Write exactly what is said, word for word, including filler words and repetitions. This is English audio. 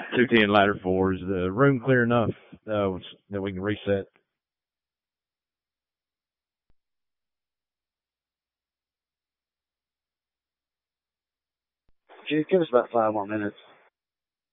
two ten ladder four. Is the room clear enough uh, that we can reset? Give us about five more minutes.